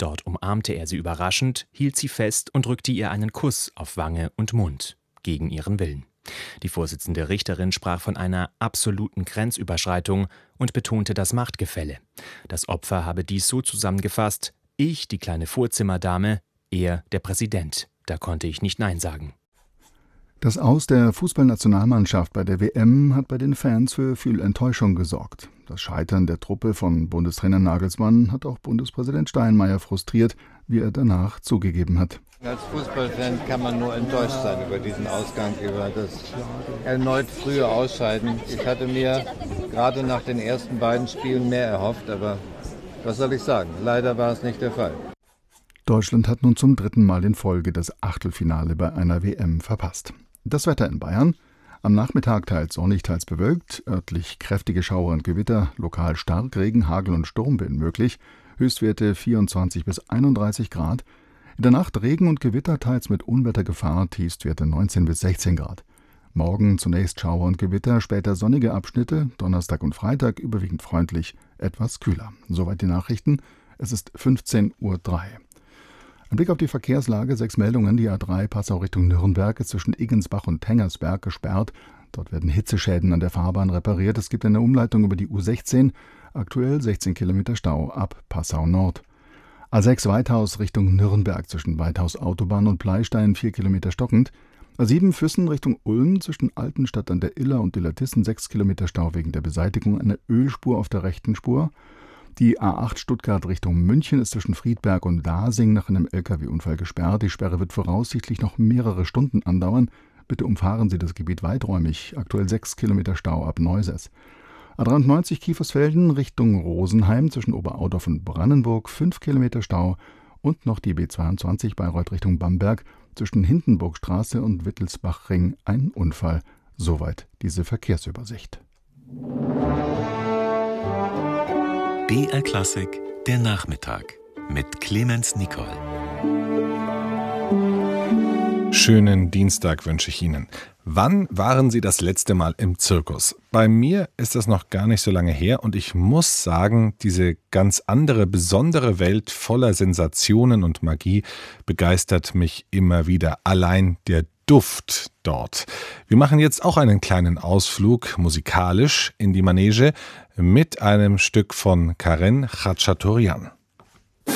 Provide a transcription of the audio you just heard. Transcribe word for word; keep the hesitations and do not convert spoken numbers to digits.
Dort umarmte er sie überraschend, hielt sie fest und drückte ihr einen Kuss auf Wange und Mund, gegen ihren Willen. Die Vorsitzende Richterin sprach von einer absoluten Grenzüberschreitung und betonte das Machtgefälle. Das Opfer habe dies so zusammengefasst: Ich, die kleine Vorzimmerdame, er, der Präsident. Da konnte ich nicht Nein sagen. Das Aus der Fußballnationalmannschaft bei der W M hat bei den Fans für viel Enttäuschung gesorgt. Das Scheitern der Truppe von Bundestrainer Nagelsmann hat auch Bundespräsident Steinmeier frustriert, wie er danach zugegeben hat. Als Fußballfan kann man nur enttäuscht sein über diesen Ausgang, über das erneut frühe Ausscheiden. Ich hatte mir gerade nach den ersten beiden Spielen mehr erhofft, aber was soll ich sagen? Leider war es nicht der Fall. Deutschland hat nun zum dritten Mal in Folge das Achtelfinale bei einer W M verpasst. Das Wetter in Bayern: am Nachmittag teils sonnig, teils bewölkt, örtlich kräftige Schauer und Gewitter, lokal Starkregen, Hagel und Sturmwind möglich, Höchstwerte vierundzwanzig bis einunddreißig Grad. In der Nacht Regen und Gewitter, teils mit Unwettergefahr, Tiefstwerte neunzehn bis sechzehn Grad. Morgen zunächst Schauer und Gewitter, später sonnige Abschnitte, Donnerstag und Freitag überwiegend freundlich, etwas kühler. Soweit die Nachrichten. Es ist fünfzehn Uhr drei. Ein Blick auf die Verkehrslage: Sechs Meldungen. Die A drei Passau Richtung Nürnberg ist zwischen Iggensbach und Tengersberg gesperrt. Dort werden Hitzeschäden an der Fahrbahn repariert. Es gibt eine Umleitung über die U sechzehn. Aktuell sechzehn Kilometer Stau ab Passau Nord. A sechs Weithaus Richtung Nürnberg zwischen Weithaus Autobahn und Pleistein vier Kilometer stockend. A sieben Füssen Richtung Ulm zwischen Altenstadt an der Iller und Illertissen sechs Kilometer Stau wegen der Beseitigung einer Ölspur auf der rechten Spur. Die A acht Stuttgart Richtung München ist zwischen Friedberg und Dasing nach einem L K W-Unfall gesperrt. Die Sperre wird voraussichtlich noch mehrere Stunden andauern. Bitte umfahren Sie das Gebiet weiträumig. Aktuell sechs Kilometer Stau ab Neuses. A dreiundneunzig Kiefersfelden Richtung Rosenheim zwischen Oberaudorf und Brandenburg fünf Kilometer Stau. Und noch die B zweiundzwanzig Bayreuth Richtung Bamberg zwischen Hindenburgstraße und Wittelsbachring ein Unfall. Soweit diese Verkehrsübersicht. B R Klassik, der Nachmittag mit Clemens Nicol. Schönen Dienstag wünsche ich Ihnen. Wann waren Sie das letzte Mal im Zirkus? Bei mir ist das noch gar nicht so lange her und ich muss sagen, diese ganz andere, besondere Welt voller Sensationen und Magie begeistert mich immer wieder. Allein der Duft dort. Wir machen jetzt auch einen kleinen Ausflug musikalisch in die Manege mit einem Stück von Karen Khachaturian.